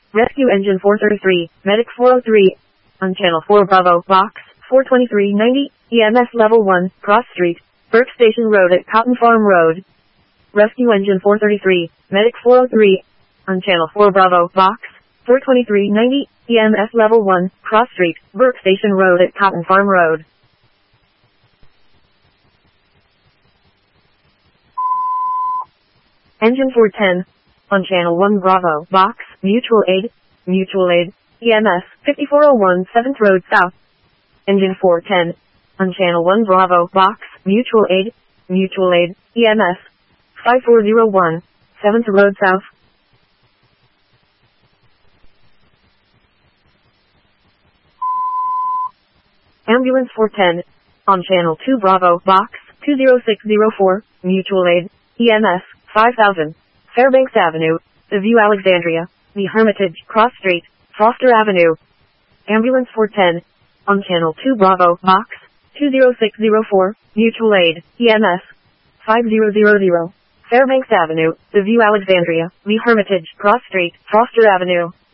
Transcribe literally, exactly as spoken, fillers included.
Rescue Engine four thirty-three, Medic four oh three, on Channel four Bravo, Box four twenty-three ninety, E M S Level one, Cross Street, Burke Station Road at Cotton Farm Road. Rescue Engine four thirty-three, Medic four oh three, on Channel four Bravo, Box four twenty-three ninety, E M S Level one, Cross Street, Burke Station Road at Cotton Farm Road. Engine four ten, on Channel one Bravo, Box, Mutual Aid, Mutual Aid, E M S, fifty-four oh one seventh Road South. Engine four ten, on Channel one Bravo, Box, Mutual Aid, Mutual Aid, E M S, fifty-four oh one seventh Road South. Ambulance four ten, on Channel two Bravo, Box, two oh six oh four, Mutual Aid, E M S, five thousand, Fairbanks Avenue, The View Alexandria, The Hermitage, Cross Street, Foster Avenue. Ambulance four ten, on Channel two Bravo, Box, two oh six oh four, Mutual Aid, E M S, five thousand, Fairbanks Avenue, The View Alexandria, The Hermitage, Cross Street, Foster Avenue.